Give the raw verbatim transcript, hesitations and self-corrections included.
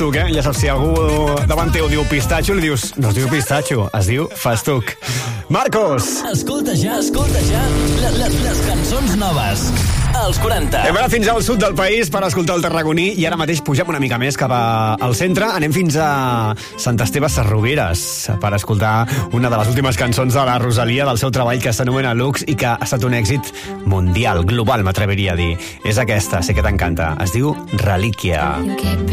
festuc, eh? Ja saps, si algú davant teu diu pistatxo, li dius, no es diu pistatxo, es diu festuc. Marcos! Escolta ja, escolta ja les, les, les cançons noves als quaranta. Hem anat fins al sud del país per escoltar el tarragoní i ara mateix pugem una mica més cap a, al centre. Anem fins a Sant Esteve Sesrovires per escoltar una de les últimes cançons de la Rosalia del seu treball que s'anomena Lux i que ha estat un èxit mundial, global, m'atreviria a dir. És aquesta, sé que t'encanta. Es diu Relíquia.